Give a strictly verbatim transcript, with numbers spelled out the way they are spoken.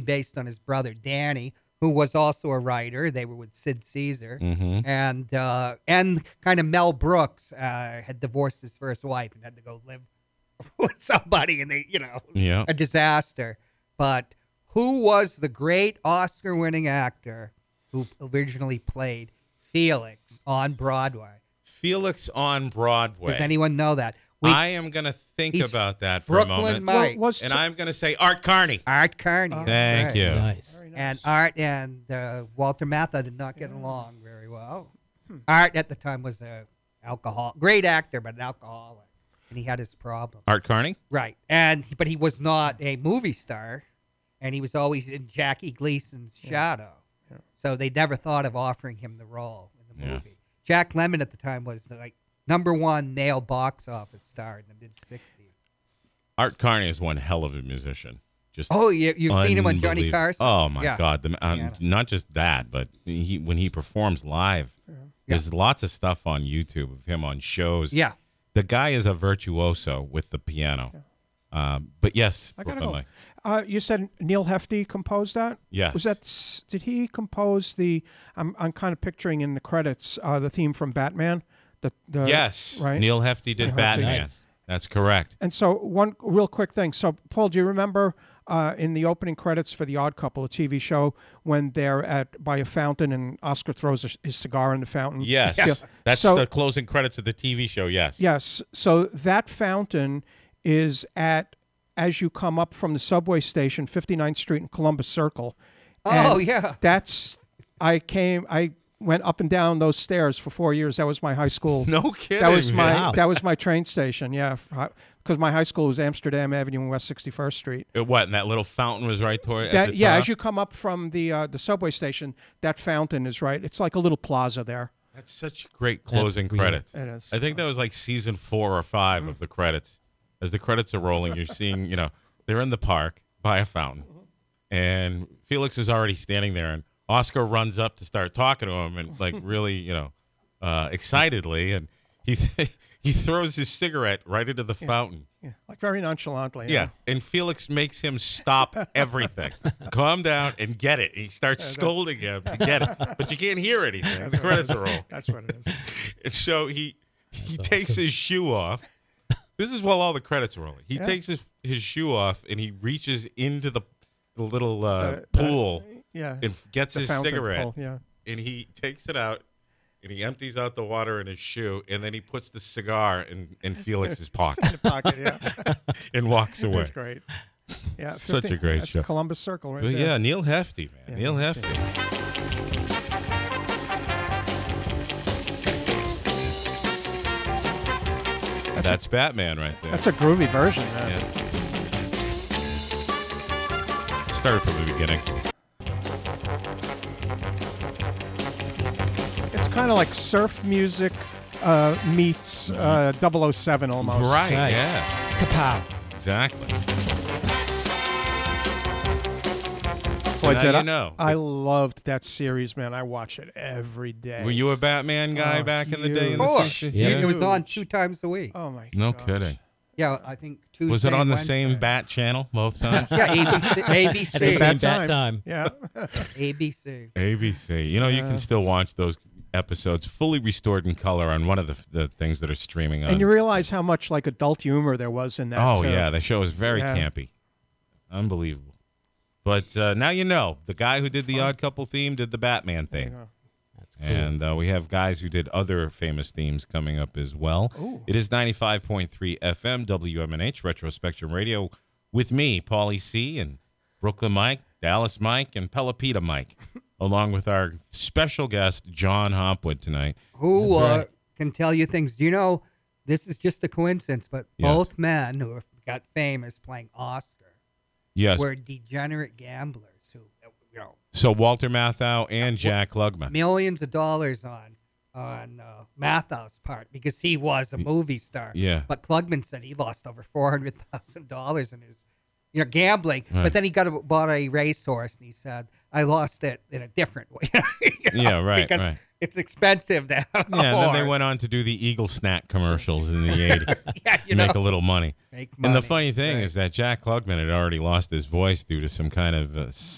based on his brother Danny, who was also a writer. They were with Sid Caesar, Mm-hmm. and uh, and kind of Mel Brooks uh, had divorced his first wife and had to go live with somebody, and they, you know, Yeah. a disaster. But who was the great Oscar-winning actor who originally played Felix on Broadway? Felix on Broadway. Does anyone know that? We, I am going to think he's about that for Brooklyn a moment. Mike. Well, was And I'm going to say Art Carney. Art Carney. Uh, Thank right. you. Nice. Very nice. And Art and uh, Walter Matthau did not get along very well. Art at the time was a alcohol, great actor, but an alcoholic, and he had his problems. Art Carney? Right, and but he was not a movie star, and he was always in Jackie Gleason's shadow. Yeah. So they never thought of offering him the role in the Yeah. movie. Jack Lemmon at the time was like number one male box office star in the mid sixties. Art Carney is one hell of a musician. Just Oh, you, you've seen him on Johnny unbelievable. Carson? Oh my Yeah. God! The, um, Yeah. Not just that, but he when he performs live, there's lots of stuff on YouTube of him on shows. Yeah. The guy is a virtuoso with the piano. Um, but yes, I gotta Brooklyn go. Mike. Uh, you said Neil Hefti composed that? Yes. Was that? s- Did he compose the? I'm I'm kind of picturing in the credits uh, the theme from Batman. The, the Yes, right. Neil Hefti did Neil Hefti. Batman. Nice. That's correct. And so one real quick thing. So Paul, do you remember uh, in the opening credits for The Odd Couple, a T V show, when they're at by a fountain and Oscar throws a, his cigar in the fountain? Yes, Yeah. that's So- the closing credits of the T V show. Yes. Yes. So that fountain is at as you come up from the subway station, fifty-ninth Street and Columbus Circle. Oh, And yeah. That's I came I went up and down those stairs for four years. That was my high school. No kidding. That was my Wow. that was my train station. Yeah, because my high school was Amsterdam Avenue and West sixty-first Street. Uh, What? And that little fountain was right toward. at That the yeah, top? as you come up from the uh, the subway station, that fountain is right. It's like a little plaza there. That's such great closing weird. credits. It is. I think that was like season four or five Mm-hmm. of the credits. As the credits are rolling, you're seeing, you know, they're in the park by a fountain, Mm-hmm. and Felix is already standing there, and Oscar runs up to start talking to him, and like really, you know, uh, excitedly, and he he throws his cigarette right into the fountain. Yeah, like very nonchalantly. Yeah, and Felix makes him stop everything. Calm down and get it. He starts scolding him to get it, but you can't hear anything. The credits are roll. That's what it is. And so he he takes his shoe off. This is while all the credits are rolling. He Yeah. takes his, his shoe off and he reaches into the, the little uh, Uh, pool Yeah. and f- gets The his fountain cigarette. pool, yeah. And he takes it out and he empties out the water in his shoe and then he puts the cigar in, in Felix's pocket In the pocket, yeah. and walks away. That's great. Yeah, Such a fifty great that's show. Columbus Circle right But there. yeah, Neil Hefti, man. Yeah, Neil Neil Hefti. That's Batman right there. That's a groovy version. Man. Yeah. Started from the beginning. It's kind of like surf music uh, meets uh, double oh seven almost. Right, Right. yeah. Kapow. Exactly. Boy, now Jed, you I- know. I loved that series, man. I watch it every day. Were you a Batman guy Oh, back in the day? In huge. the Of course. sixties? Yeah. It was on two times a week. Oh my. No gosh. kidding. Yeah, I think Tuesday. Was it on and the Wednesday. same Bat channel both times? Yeah, A B C. A B At the C. same Bat bat time. time. Yeah. A B C. A B C. You know, you can still watch those episodes fully restored in color on one of the the things that are streaming on. and you realize how much like adult humor there was in that. oh too. yeah, the show is very Yeah. campy, unbelievable. But uh, now you know the guy who did the Odd Couple theme did the Batman theme, That's cool. and uh, we have guys who did other famous themes coming up as well. Ooh. It is ninety-five point three F M W M N H Retro Spectrum Radio with me, Paulie C, and Brooklyn Mike, Dallas Mike, and Pelopita Mike, along with our special guest John Hopwood tonight. Who That's uh, right. can tell you things? Do you know, this is just a coincidence, but Yes. both men who have got famous playing Oscar Yes. were degenerate gamblers who, you know, So Walter Matthau and Jack Klugman. millions of dollars on on uh, Mathau's part because he was a movie star. Yeah. But Klugman said he lost over four hundred thousand dollars in his, you know, gambling. Right. But then he got a, bought a racehorse and he said, "I lost it in a different way." You know, Yeah, right, Because right. it's expensive to have a Yeah, and then they horse. went on to do the Eagle Snack commercials in the eighties. Yeah, you Make know. a little money. Make And the money. funny thing Right. is that Jack Klugman had already lost his voice due to some kind of uh,